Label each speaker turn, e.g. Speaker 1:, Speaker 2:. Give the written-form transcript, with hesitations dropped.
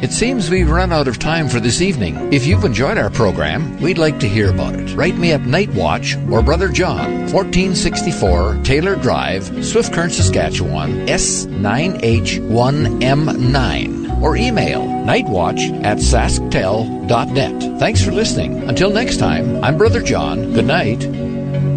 Speaker 1: It seems we've run out of time for this evening. If you've enjoyed our program, we'd like to hear about it. Write me at Night Watch or Brother John, 1464 Taylor Drive, Swift Current, Saskatchewan, S9H1M9. Or email nightwatch@sasktel.net. Thanks for listening. Until next time, I'm Brother John. Good night.